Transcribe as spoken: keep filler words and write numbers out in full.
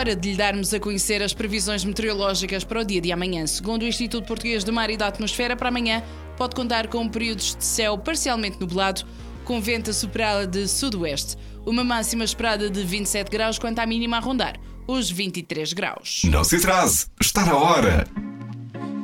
hora de lhe darmos a conhecer as previsões meteorológicas para o dia de amanhã. Segundo o Instituto Português do Mar e da Atmosfera, para amanhã pode contar com períodos de céu parcialmente nublado, com vento a superá-la de sudoeste. Uma máxima esperada de vinte e sete graus, quanto à mínima a rondar os vinte e três graus. Não se atrase, está na hora!